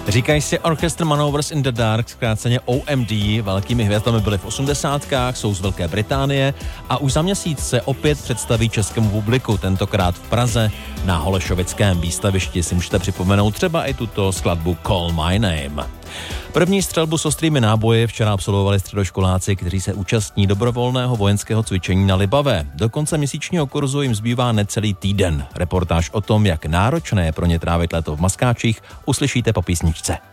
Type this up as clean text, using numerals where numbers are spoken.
Říkají si Orchestra Manovers in the Dark, zkráceně OMD, velkými hvězdami byly v 80kách, jsou z Velké Británie a už za měsíc se opět představí českému publiku, tentokrát v Praze na Holešovickém výstavišti. Si můžete připomenout třeba i tuto skladbu Call My Name. První střelbu s ostrými náboji včera absolvovali středoškoláci, kteří se účastní dobrovolného vojenského cvičení na Libavé. Do konce měsíčního kurzu jim zbývá necelý týden. Reportáž o tom, jak náročné je pro ně trávit léto v Maskáčích, uslyšíte po písničce.